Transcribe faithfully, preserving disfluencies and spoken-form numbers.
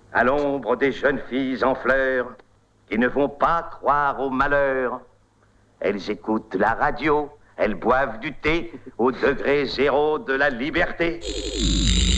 à l'ombre des jeunes filles en fleurs qui ne vont pas croire au malheur. Elles écoutent la radio, elles boivent du thé au degré zéro de la liberté.